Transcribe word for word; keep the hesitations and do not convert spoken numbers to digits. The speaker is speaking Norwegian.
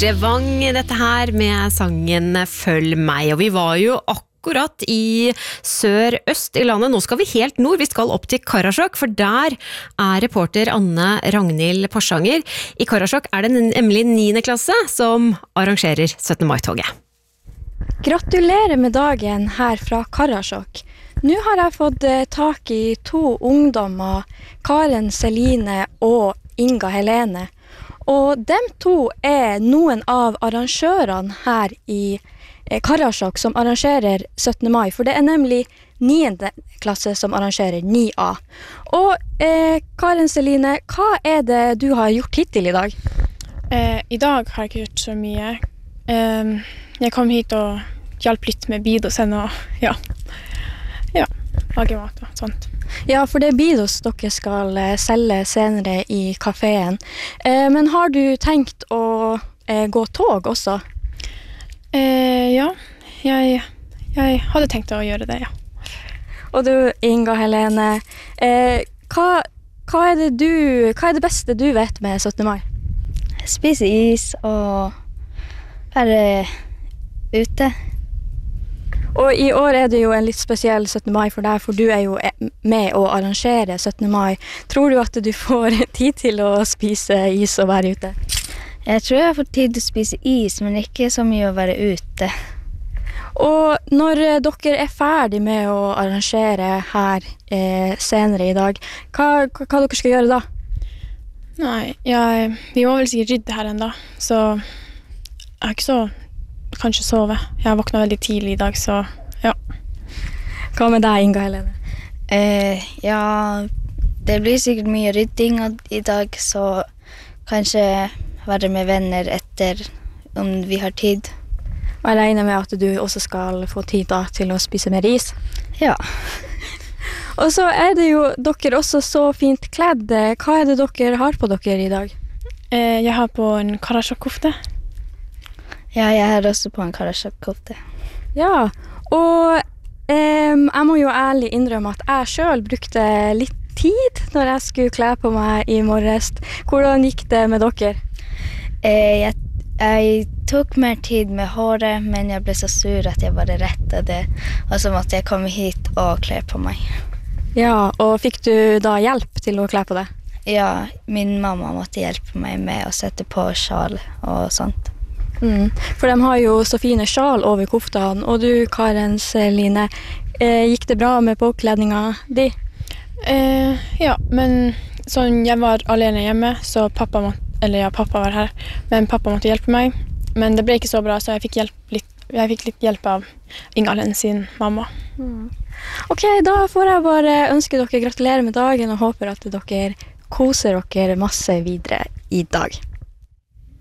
Marte Wang, dette her med sangen Følg meg, og vi var jo akkurat i sør-øst i landet. Nå skal vi helt nord, vi skal opp til Karasjok, for der er reporter Anne Ragnhild Porsanger. I Karasjok er det nemlig niende klasse som arrangerer syttende mai-toget. Gratulerer med dagen her fra Karasjok. Nå har jeg fått tak i to ungdommer, Karen Celine og Inga Helene. Og dem to er noen av arrangørene her i Karasjok som arrangerer syttende mai, for det er nemlig niende klasse som arrangerer ni A. Og eh, Karen Celine, hva er det du har gjort hittil i dag? Eh, I dag har jeg ikke gjort så mye. Eh, jeg kom hit og hjalp litt med bidosen og ja, ja, lage mat og sånt. Ja, for det er bidos dere skal eh, selge senere i kaféen. Eh, men har du tenkt å eh, gå tog også? Eh, ja, jeg, jeg hadde tenkt å gjøre det, ja. Og du, Inga Helene, eh, hva, hva, er det du, hva er det beste du vet med syttende mai? Spise is og være ute. Og i år er det jo en litt spesiell syttende mai for deg, for du er jo med å arrangere syttende mai. Tror du at du får tid til å spise is og være ute? Jeg tror jeg får tid til å spise is, men ikke så mye å være ute. Og når dere er ferdig med å arrangere her eh, senere i dag, hva, hva, hva dere skal gjøre da? Nei, jeg, vi må vel sikkert rydde her enda, så jeg har ikke så kanskje sove. Jeg har våknet veldig tidlig i dag, så ja. Hva med deg, Inga Helene? Eh, ja, det blir sikkert mye rydding i dag, så kanskje være med venner etter om vi har tid. Og jeg regner med at du også skal få tid da til å spise mer is? Ja. Og så er det jo dere også så fint kledd. Hva er det dere har på dere i dag? Eh, jeg har på en Karasjok-kofte. Ja, jeg har også på en Karasjok-kofte. Ja, og eh, jeg må jo ærlig innrømme at jeg selv brukte litt tid når jeg skulle kle på meg i morges. Hvordan gikk det med dere? Eh, jeg, jeg tok mer tid med håret, men jeg ble så sur at jeg bare rettet det. Og så måtte jeg komme hit og kle på meg. Ja, og fikk du da hjelp til å kle på det? Ja, min mamma måtte hjelpe meg med å sette på sjal og sånt. Mm. For de har jo så fine sjal over koftene, og du, Karen Celine, eh, gikk det bra med påkledninga di? Eh, ja, men sånn, jeg var alene hjemme, så pappa måtte, eller ja, pappa var her, men pappa måtte hjelpe meg. Men det ble ikke så bra, så jeg fikk, hjelp litt, jeg fikk litt hjelp av Inga Helene sin mamma. Mm. Ok, da får jeg bare ønske dere gratulerer med dagen, og håper at dere koser dere masse videre i dag.